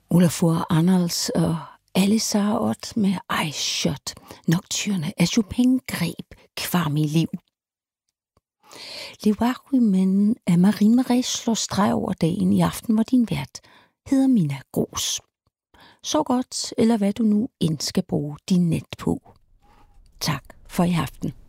Olafur Arnalds og Alice Ott med Ice Shot. Nocturne af Chopin greb kvarm i liv. Levarumen af Marine Marais slår streg over dagen i aften, hvor din vært hedder Mina Gros. Så godt, eller hvad du nu end skal bruge din net på. Tak for i aften.